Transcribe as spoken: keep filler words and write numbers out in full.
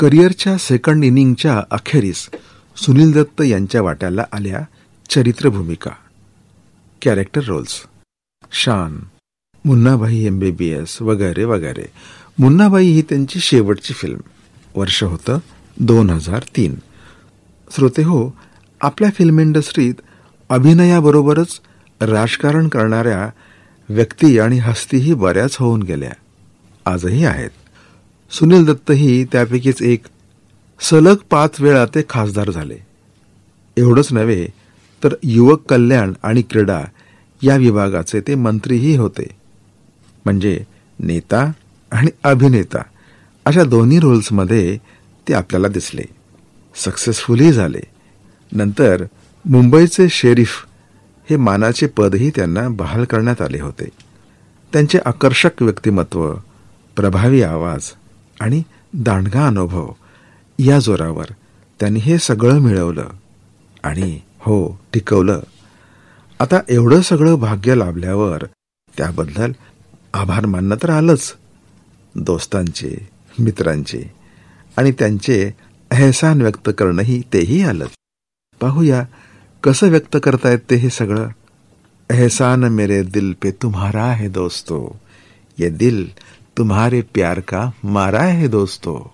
करिअरच्या सेकंड इनिंगच्या अखेरीस सुनील दत्त यांच्या वाट्याला आल्या चरित्र भूमिका, कॅरेक्टर रोल्स. शान, मुन्नाभाई एमबीबीएस वगैरे वगैरे. मुन्नाभाई ही त्यांची शेवटची फिल्म. वर्ष होतं दोन हजार तीन. श्रोते हो, आपल्या फिल्म इंडस्ट्रीत अभिनयाबरोबरच राजकारण करणाऱ्या व्यक्ती आणि हस्तीही बऱ्याच होऊन गेल्या, आजही आहेत. सुनील दत्तही त्यापैकीच एक. सलग पाच वेळा ते खासदार झाले. एवढंच नव्हे तर युवक कल्याण आणि क्रीडा या विभागाचे ते मंत्रीही होते. म्हणजे नेता आणि अभिनेता अशा दोन्ही रोल्समध्ये ते आपल्याला दिसले. सक्सेसफुलही झाले. नंतर मुंबईचे शेरीफ हे मानाचे पदही त्यांना बहाल करण्यात आले होते. त्यांचे आकर्षक व्यक्तिमत्व, प्रभावी आवाज आणि दांडगा अनुभव या जोरावर त्यांनी हे सगळं मिळवलं आणि हो टिकवलं. आता एवढं सगळं भाग्य लाभल्यावर त्याबद्दल आभार मानणं तर आलंच, दोस्तांचे, मित्रांचे, आणि त्यांचे एहसान व्यक्त करणंही तेही आलंच. पाहूया कसं व्यक्त करतायत ते हे सगळं. एहसान मेरे दिल पे तुम्हारा है दोस्तों, ये दिल तुम्हारे प्यार का मारा है दोस्तों.